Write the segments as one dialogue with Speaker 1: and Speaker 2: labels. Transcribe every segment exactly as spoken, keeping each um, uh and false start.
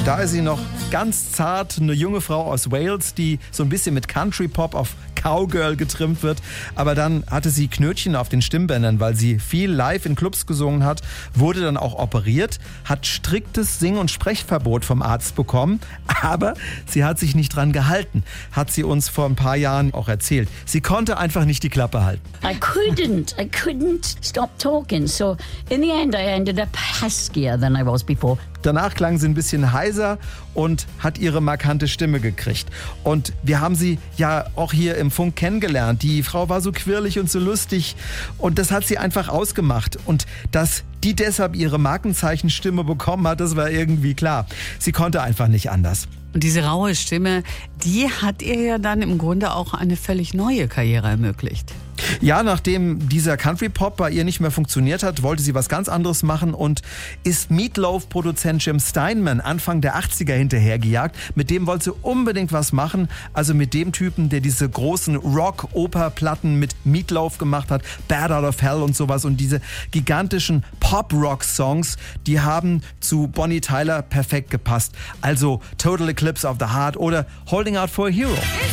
Speaker 1: Da ist sie noch ganz zart, eine junge Frau aus Wales, die so ein bisschen mit Country-Pop auf Cowgirl getrimmt wird. Aber dann hatte sie Knötchen auf den Stimmbändern, weil sie viel live in Clubs gesungen hat, wurde dann auch operiert, hat striktes Sing- und Sprechverbot vom Arzt bekommen. Aber sie hat sich nicht dran gehalten, hat sie uns vor ein paar Jahren auch erzählt. Sie konnte einfach nicht die Klappe halten.
Speaker 2: I couldn't, I couldn't stop talking. So in the end I ended up huskier than I was before.
Speaker 1: Danach klang sie ein bisschen heiser und hat ihre markante Stimme gekriegt. Und wir haben sie ja auch hier im Funk kennengelernt. Die Frau war so quirlig und so lustig und das hat sie einfach ausgemacht. Und dass die deshalb ihre Markenzeichenstimme bekommen hat, das war irgendwie klar. Sie konnte einfach nicht anders.
Speaker 3: Und diese raue Stimme, die hat ihr ja dann im Grunde auch eine völlig neue Karriere ermöglicht.
Speaker 1: Ja, nachdem dieser Country-Pop bei ihr nicht mehr funktioniert hat, wollte sie was ganz anderes machen und ist Meatloaf-Produzent Jim Steinman Anfang der achtziger hinterhergejagt. Mit dem wollte sie unbedingt was machen, also mit dem Typen, der diese großen Rock-Oper-Platten mit Meatloaf gemacht hat, Bad Out of Hell und sowas. Und diese gigantischen Pop-Rock-Songs, die haben zu Bonnie Tyler perfekt gepasst. Also Total Eclipse of the Heart oder Holding Out for a Hero.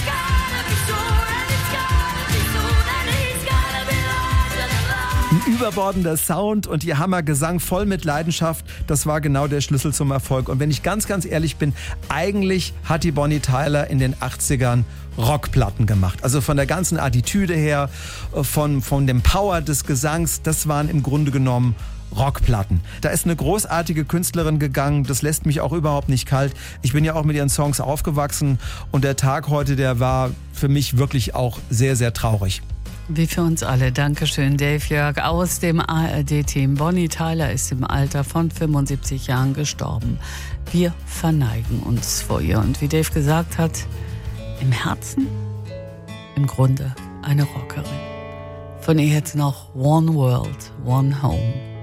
Speaker 1: Ein überbordender Sound und ihr Hammergesang voll mit Leidenschaft, das war genau der Schlüssel zum Erfolg. Und wenn ich ganz, ganz ehrlich bin, eigentlich hat die Bonnie Tyler in den achtzigern Rockplatten gemacht. Also von der ganzen Attitüde her, von, von dem Power des Gesangs, das waren im Grunde genommen Rockplatten. Da ist eine großartige Künstlerin gegangen, das lässt mich auch überhaupt nicht kalt. Ich bin ja auch mit ihren Songs aufgewachsen und der Tag heute, der war für mich wirklich auch sehr, sehr traurig.
Speaker 3: Wie für uns alle. Dankeschön, Dave Jörg aus dem A R D-Team. Bonnie Tyler ist im Alter von fünfundsiebzig Jahren gestorben. Wir verneigen uns vor ihr. Und wie Dave gesagt hat, im Herzen im Grunde eine Rockerin. Von ihr jetzt noch One World, One Home.